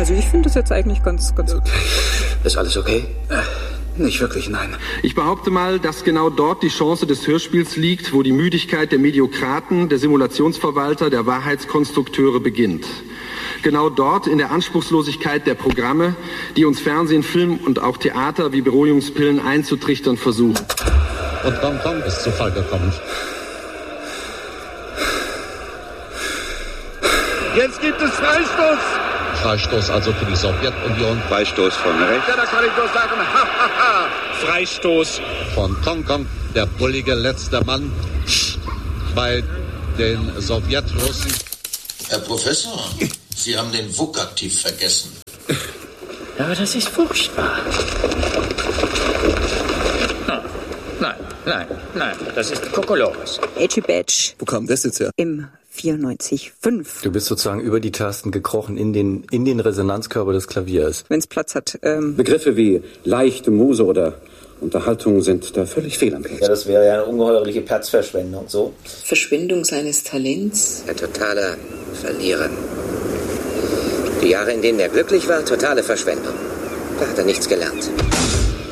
Also ich finde das jetzt eigentlich ganz okay. Ist alles okay? Nicht wirklich, nein. Ich behaupte mal, dass genau dort die Chance des Hörspiels liegt, wo die Müdigkeit der Mediokraten, der Simulationsverwalter, der Wahrheitskonstrukteure beginnt. Genau dort in der Anspruchslosigkeit der Programme, die uns Fernsehen, Film und auch Theater wie Beruhigungspillen einzutrichtern versuchen. Und Hongkong ist zu Fall gekommen. Jetzt gibt es Freistoß! Freistoß also für die Sowjetunion. Freistoß von rechts. Ja, da kann ich nur sagen, ha, ha, ha. Freistoß von Hongkong, der bullige letzte Mann bei den Sowjetrussen. Herr Professor, Sie haben den Vokativ vergessen. Aber das ist furchtbar. Nein, das ist Kokolores. Edgy Badge. Wo kam das jetzt her? Im 94.5. Du bist sozusagen über die Tasten gekrochen in den Resonanzkörper des Klaviers. Wenn es Platz hat. Begriffe wie leichte Muse oder Unterhaltung sind da völlig fehl am Platz. Ja, das wäre ja eine ungeheuerliche Platzverschwendung, so. Verschwendung seines Talents. Ein totaler Verlierer. Die Jahre, in denen er glücklich war, totale Verschwendung. Da hat er nichts gelernt.